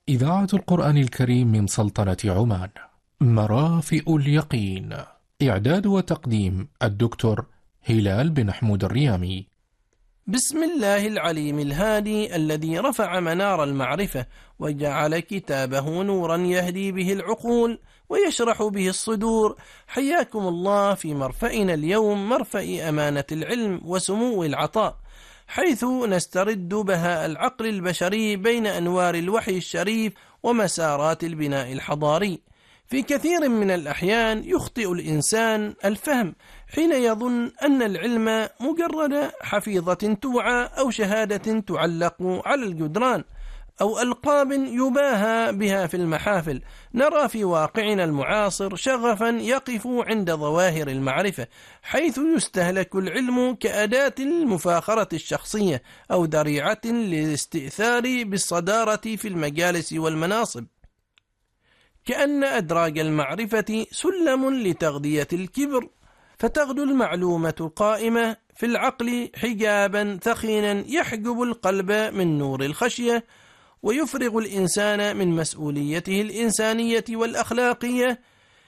إذاعة القرآن الكريم من سلطنة عمان. مرافئ اليقين. إعداد وتقديم الدكتور هلال بن حمود الريامي. بسم الله العليم الهادي الذي رفع منار المعرفة وجعل كتابه نورا يهدي به العقول ويشرح به الصدور. حياكم الله في مرفئنا اليوم، مرفئ أمانة العلم وسمو العطاء، حيث نسترد بهاء العقل البشري بين أنوار الوحي الشريف ومسارات البناء الحضاري. في كثير من الأحيان يخطئ الإنسان الفهم حين يظن أن العلم مجرد حفيظة توعى أو شهادة تعلق على الجدران أو ألقاب يباهى بها في المحافل. نرى في واقعنا المعاصر شغفا يقف عند ظواهر المعرفة، حيث يستهلك العلم كأداة المفاخرة الشخصية أو ذريعة للاستئثار بالصدارة في المجالس والمناصب، كأن أدراج المعرفة سلم لتغذية الكبر، فتغدو المعلومة قائمة في العقل حجابا ثخينا يحجب القلب من نور الخشية، ويفرغ الإنسان من مسؤوليته الإنسانية والأخلاقية.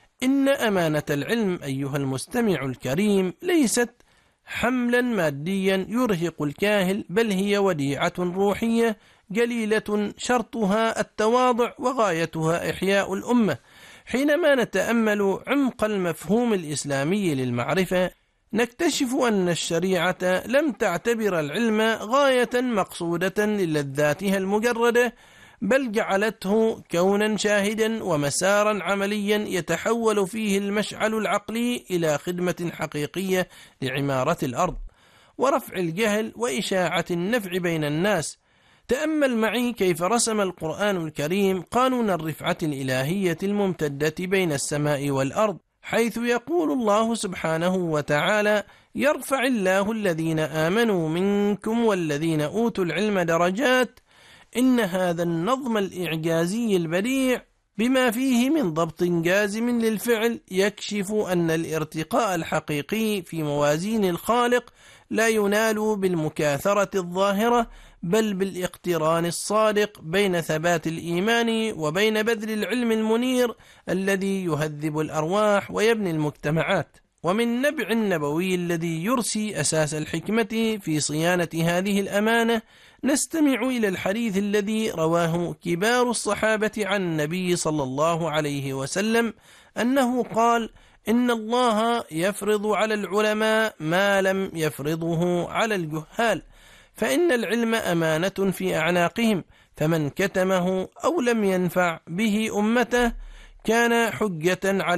إن أمانة العلم أيها المستمع الكريم ليست حملا ماديا يرهق الكاهل، بل هي وديعة روحية جليلة شرطها التواضع وغايتها إحياء الأمة. حينما نتأمل عمق المفهوم الإسلامي للمعرفة نكتشف أن الشريعة لم تعتبر العلم غاية مقصودة للذاتها المجردة، بل جعلته كونا شاهدا ومسارا عمليا يتحول فيه المشعل العقلي إلى خدمة حقيقية لعمارة الأرض ورفع الجهل وإشاعة النفع بين الناس. تأمل معي كيف رسم القرآن الكريم قانون الرفعة الإلهية الممتدة بين السماء والأرض، حيث يقول الله سبحانه وتعالى: يرفع الله الذين آمنوا منكم والذين أوتوا العلم درجات. إن هذا النظم الإعجازي البديع بما فيه من ضبط جازم للفعل يكشف أن الارتقاء الحقيقي في موازين الخالق لا ينال بالمكاثرة الظاهرة، بل بالاقتران الصادق بين ثبات الإيمان وبين بذل العلم المنير الذي يهذب الأرواح ويبني المجتمعات. ومن نبع النبوي الذي يرسي أساس الحكمة في صيانة هذه الأمانة نستمع إلى الحديث الذي رواه كبار الصحابة عن النبي صلى الله عليه وسلم أنه قال: إن الله يفرض على العلماء ما لم يفرضه على الجهال، فإن العلم أمانة في أعناقهم، فمن كتمه أو لم ينفع به أمته كان حجة على